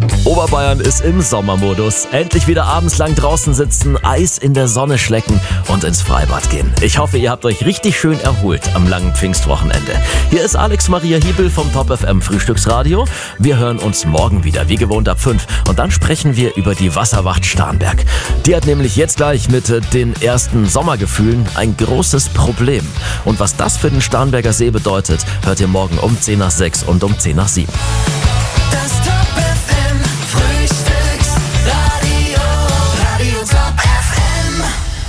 Oberbayern ist im Sommermodus. Endlich wieder abends lang draußen sitzen, Eis in der Sonne schlecken und ins Freibad gehen. Ich hoffe, ihr habt euch richtig schön erholt am langen Pfingstwochenende. Hier ist Alex Maria Hiebel vom Top FM Frühstücksradio. Wir hören uns morgen wieder, wie gewohnt ab 5. Und dann sprechen wir über die Wasserwacht Starnberg. Die hat nämlich jetzt gleich mit den ersten Sommergefühlen ein großes Problem. Und was das für den Starnberger See bedeutet, hört ihr morgen um 10 nach 6 und um 10 nach 7. Das Top FM Frühstücksradio, Radio Top FM.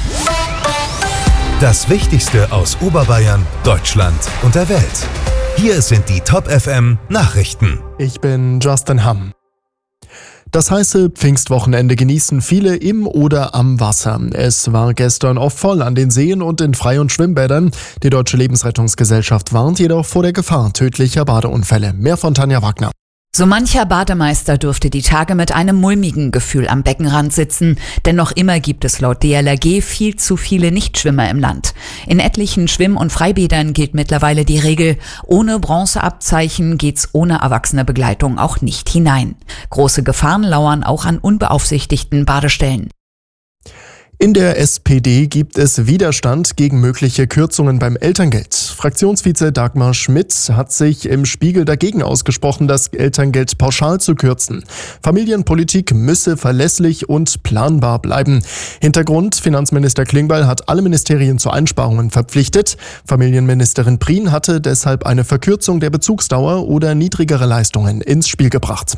Das Wichtigste aus Oberbayern, Deutschland und der Welt. Hier sind die Top FM Nachrichten. Ich bin Justin Hamm. Das heiße Pfingstwochenende genießen viele im oder am Wasser. Es war gestern oft voll an den Seen und in Frei- und Schwimmbädern. Die Deutsche Lebensrettungsgesellschaft warnt jedoch vor der Gefahr tödlicher Badeunfälle. Mehr von Tanja Wagner. So mancher Bademeister dürfte die Tage mit einem mulmigen Gefühl am Beckenrand sitzen, denn noch immer gibt es laut DLRG viel zu viele Nichtschwimmer im Land. In etlichen Schwimm- und Freibädern gilt mittlerweile die Regel, ohne Bronzeabzeichen geht's ohne erwachsene Begleitung auch nicht hinein. Große Gefahren lauern auch an unbeaufsichtigten Badestellen. In der SPD gibt es Widerstand gegen mögliche Kürzungen beim Elterngeld. Fraktionsvize Dagmar Schmidt hat sich im Spiegel dagegen ausgesprochen, das Elterngeld pauschal zu kürzen. Familienpolitik müsse verlässlich und planbar bleiben. Hintergrund: Finanzminister Klingbeil hat alle Ministerien zu Einsparungen verpflichtet. Familienministerin Prien hatte deshalb eine Verkürzung der Bezugsdauer oder niedrigere Leistungen ins Spiel gebracht.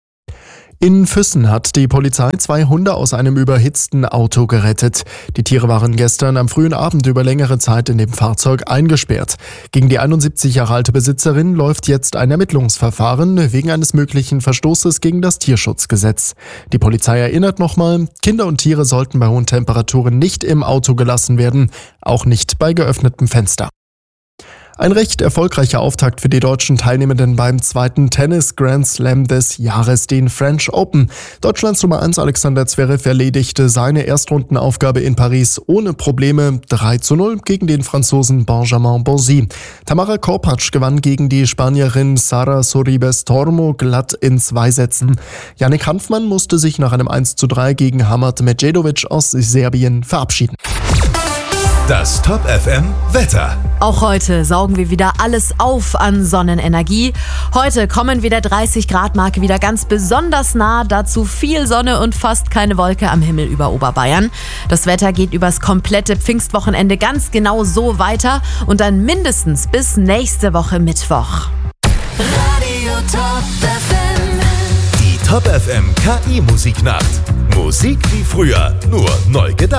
In Füssen hat die Polizei 2 Hunde aus einem überhitzten Auto gerettet. Die Tiere waren gestern am frühen Abend über längere Zeit in dem Fahrzeug eingesperrt. Gegen die 71 Jahre alte Besitzerin läuft jetzt ein Ermittlungsverfahren wegen eines möglichen Verstoßes gegen das Tierschutzgesetz. Die Polizei erinnert nochmal, Kinder und Tiere sollten bei hohen Temperaturen nicht im Auto gelassen werden, auch nicht bei geöffnetem Fenster. Ein recht erfolgreicher Auftakt für die deutschen Teilnehmenden beim zweiten Tennis-Grand Slam des Jahres, den French Open. Deutschlands Nummer 1 Alexander Zverev erledigte seine Erstrundenaufgabe in Paris ohne Probleme 3:0 gegen den Franzosen Benjamin Bonzi. Tamara Korpatsch gewann gegen die Spanierin Sara Sorribes Tormo glatt in 2 Sätzen. Yannick Hanfmann musste sich nach einem 1:3 gegen Hamad Medjedovic aus Serbien verabschieden. Das Top FM Wetter. Auch heute saugen wir wieder alles auf an Sonnenenergie. Heute kommen wir der 30-Grad-Marke wieder ganz besonders nah. Dazu viel Sonne und fast keine Wolke am Himmel über Oberbayern. Das Wetter geht übers komplette Pfingstwochenende ganz genau so weiter und dann mindestens bis nächste Woche Mittwoch. Radio Top FM. Die Top FM KI Musiknacht. Musik wie früher, nur neu gedacht.